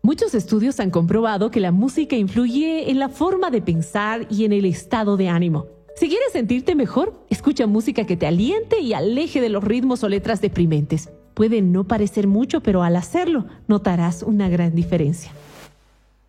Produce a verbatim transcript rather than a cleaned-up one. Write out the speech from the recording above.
Muchos estudios han comprobado que la música influye en la forma de pensar y en el estado de ánimo. Si quieres sentirte mejor, escucha música que te aliente y aleje de los ritmos o letras deprimentes. Puede no parecer mucho, pero al hacerlo, notarás una gran diferencia.